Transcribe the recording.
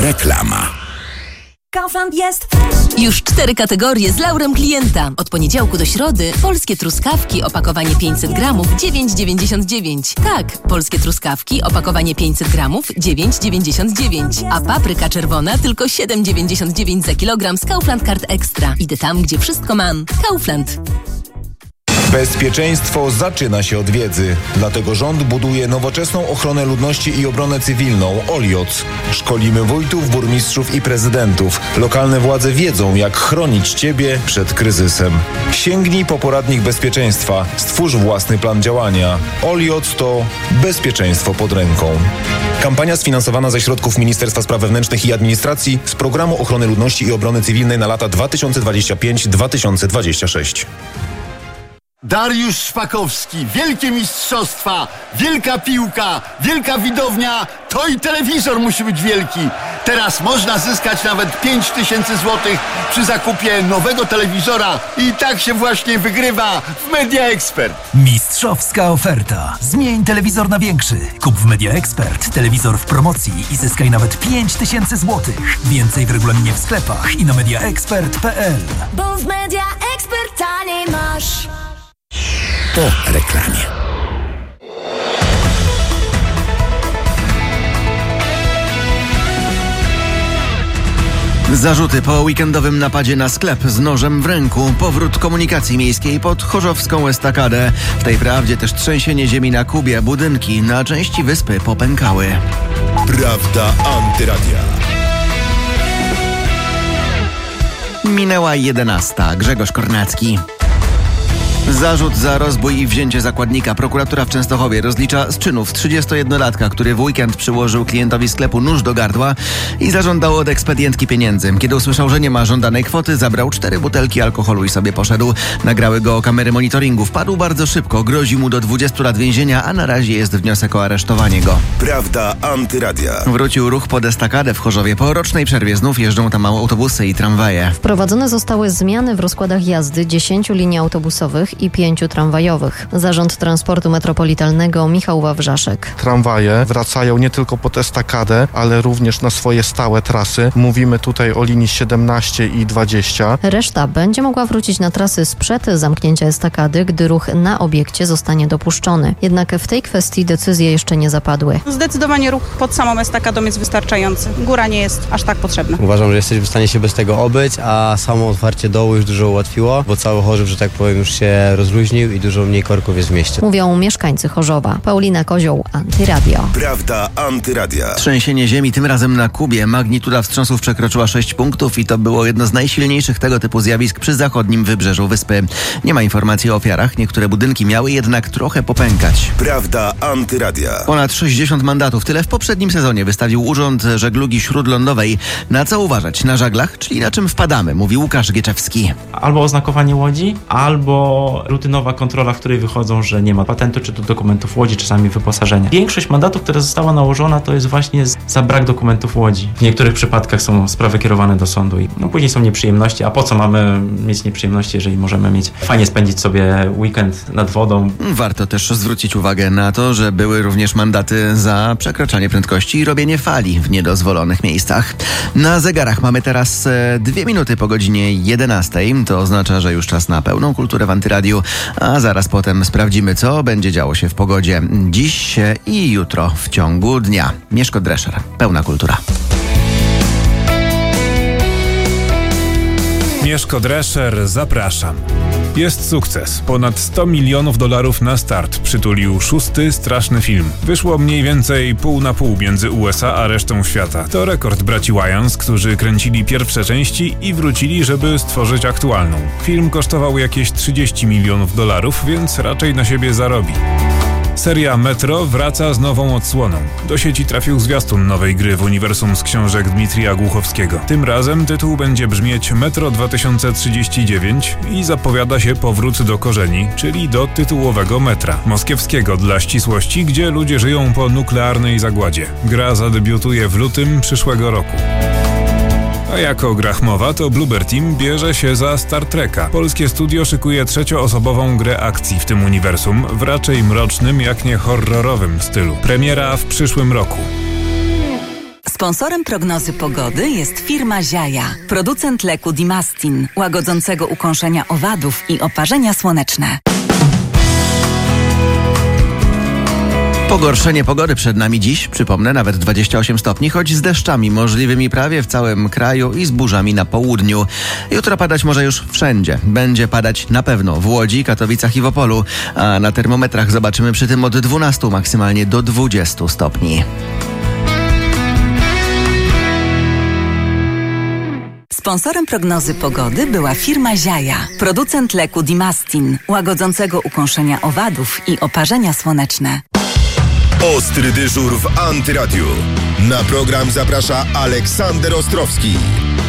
Reklama. Kaufland jest fresh. Już 4 kategorie z laurem klienta. Od poniedziałku do środy polskie truskawki, opakowanie 500 gramów, 9,99. Tak, polskie truskawki, opakowanie 500 gramów, 9,99. A papryka czerwona tylko 7,99 za kilogram z Kaufland Card Extra. Idę tam, gdzie wszystko mam. Kaufland. Bezpieczeństwo zaczyna się od wiedzy. Dlatego rząd buduje nowoczesną ochronę ludności i obronę cywilną OLIOC. Szkolimy wójtów, burmistrzów i prezydentów. Lokalne władze wiedzą, jak chronić Ciebie przed kryzysem. Sięgnij po poradnik bezpieczeństwa. Stwórz własny plan działania. OLIOC to bezpieczeństwo pod ręką. Kampania sfinansowana ze środków Ministerstwa Spraw Wewnętrznych i Administracji z Programu Ochrony Ludności i Obrony Cywilnej na lata 2025-2026. Dariusz Szpakowski, wielkie mistrzostwa, wielka piłka, wielka widownia, to i telewizor musi być wielki. Teraz można zyskać nawet 5000 złotych przy zakupie nowego telewizora i tak się właśnie wygrywa w Media Expert. Mistrzowska oferta. Zmień telewizor na większy. Kup w Media Expert telewizor w promocji i zyskaj nawet 5000 złotych. Więcej w regulaminie w sklepach i na mediaexpert.pl. Bo w Media Expert taniej masz. Po reklamie. Zarzuty po weekendowym napadzie na sklep z nożem w ręku, powrót komunikacji miejskiej pod chorzowską estakadę. W tej prawdzie też trzęsienie ziemi na Kubie, budynki na części wyspy popękały. Prawda Antyradia. Minęła 11. Grzegorz Kornacki. Zarzut za rozbój i wzięcie zakładnika. Prokuratura w Częstochowie rozlicza z czynów 31-latka, który w weekend przyłożył klientowi sklepu nóż do gardła i zażądał od ekspedientki pieniędzy. Kiedy usłyszał, że nie ma żądanej kwoty, zabrał 4 butelki alkoholu i sobie poszedł. Nagrały go kamery monitoringu. Wpadł bardzo szybko. Grozi mu do 20 lat więzienia, a na razie jest wniosek o aresztowanie go. Prawda Antyradia. Wrócił ruch pod estakadę w Chorzowie. Po rocznej przerwie znów jeżdżą tam autobusy i tramwaje. Wprowadzone zostały zmiany w rozkładach jazdy 10 linii autobusowych i 5 tramwajowych. Zarząd Transportu Metropolitalnego Michał Wawrzaszek. Tramwaje wracają nie tylko pod estakadę, ale również na swoje stałe trasy. Mówimy tutaj o linii 17 i 20. Reszta będzie mogła wrócić na trasy sprzed zamknięcia estakady, gdy ruch na obiekcie zostanie dopuszczony. Jednak w tej kwestii decyzje jeszcze nie zapadły. Zdecydowanie ruch pod samą estakadą jest wystarczający. Góra nie jest aż tak potrzebna. Uważam, że jesteśmy w stanie się bez tego obyć, a samo otwarcie dołu już dużo ułatwiło, bo cały Chorzów, że tak powiem, już się rozluźnił i dużo mniej korków jest w mieście. Mówią mieszkańcy Chorzowa. Paulina Kozioł, Antyradio. Prawda Antyradia. Trzęsienie ziemi, tym razem na Kubie. Magnituda wstrząsów przekroczyła 6 punktów i to było jedno z najsilniejszych tego typu zjawisk przy zachodnim wybrzeżu wyspy. Nie ma informacji o ofiarach. Niektóre budynki miały jednak trochę popękać. Prawda Antyradia. Ponad 60 mandatów. Tyle w poprzednim sezonie wystawił Urząd Żeglugi Śródlądowej. Na co uważać? Na żaglach, czyli na czym wpadamy? Mówi Łukasz Gieczewski. Albo oznakowanie łodzi, albo rutynowa kontrola, w której wychodzą, że nie ma patentu czy to dokumentów łodzi, czasami wyposażenia. Większość mandatów, która została nałożona, to jest właśnie za brak dokumentów łodzi. W niektórych przypadkach są sprawy kierowane do sądu i później są nieprzyjemności. A po co mamy mieć nieprzyjemności, jeżeli możemy mieć fajnie spędzić sobie weekend nad wodą? Warto też zwrócić uwagę na to, że były również mandaty za przekraczanie prędkości i robienie fali w niedozwolonych miejscach. Na zegarach mamy teraz 2 minuty po godzinie 11. To oznacza, że już czas na pełną kulturę w Antyradiu, a zaraz potem sprawdzimy, co będzie działo się w pogodzie dziś i jutro w ciągu dnia. Mieszko Drescher, pełna kultura. Mieszko Drescher, zapraszam. Jest sukces. Ponad $100 milionów na start przytulił 6. straszny film. Wyszło mniej więcej pół na pół między USA a resztą świata. To rekord braci Wayans, którzy kręcili pierwsze części i wrócili, żeby stworzyć aktualną. Film kosztował jakieś $30 milionów, więc raczej na siebie zarobi. Seria Metro wraca z nową odsłoną. Do sieci trafił zwiastun nowej gry w uniwersum z książek Dmitrija Głuchowskiego. Tym razem tytuł będzie brzmieć Metro 2039 i zapowiada się powrót do korzeni, czyli do tytułowego metra. Moskiewskiego dla ścisłości, gdzie ludzie żyją po nuklearnej zagładzie. Gra zadebiutuje w lutym przyszłego roku. A jako grach mowa, to Bloober Team bierze się za Star Treka. Polskie studio szykuje 3-osobową grę akcji w tym uniwersum, w raczej mrocznym, jak nie horrorowym stylu. Premiera w przyszłym roku. Sponsorem prognozy pogody jest firma Ziaja, producent leku Dimastin, łagodzącego ukąszenia owadów i oparzenia słoneczne. Pogorszenie pogody przed nami dziś, przypomnę, nawet 28 stopni, choć z deszczami możliwymi prawie w całym kraju i z burzami na południu. Jutro padać może już wszędzie. Będzie padać na pewno w Łodzi, Katowicach i w Opolu, a na termometrach zobaczymy przy tym od 12 maksymalnie do 20 stopni. Sponsorem prognozy pogody była firma Ziaja, producent leku Dimastin, łagodzącego ukąszenia owadów i oparzenia słoneczne. Ostry dyżur w Antyradiu. Na program zaprasza Aleksander Ostrowski.